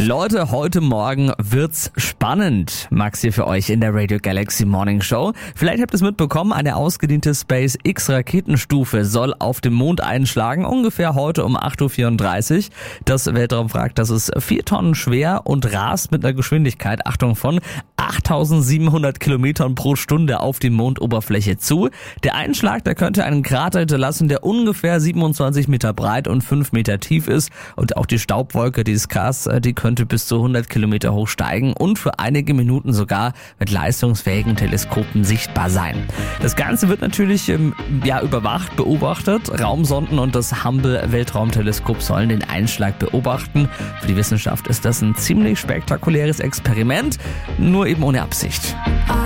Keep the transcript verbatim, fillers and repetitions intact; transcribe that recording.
Leute, heute Morgen wird's spannend. Max hier für euch in der Radio Galaxy Morning Show. Vielleicht habt ihr es mitbekommen, eine ausgediente SpaceX-Raketenstufe soll auf dem Mond einschlagen, ungefähr heute um acht Uhr vierunddreißig. Das Weltraumwrack, das ist vier Tonnen schwer und rast mit einer Geschwindigkeit, Achtung, von achttausendsiebenhundert Kilometern pro Stunde auf die Mondoberfläche zu. Der Einschlag, der könnte einen Krater hinterlassen, der ungefähr siebenundzwanzig Meter breit und fünf Meter tief ist. Und auch die Staubwolke, die ist krass, die könnte bis zu hundert Kilometer hoch steigen und für einige Minuten sogar mit leistungsfähigen Teleskopen sichtbar sein. Das Ganze wird natürlich ähm, ja überwacht, beobachtet. Raumsonden und das Hubble-Weltraumteleskop sollen den Einschlag beobachten. Für die Wissenschaft ist das ein ziemlich spektakuläres Experiment, nur eben ohne Absicht.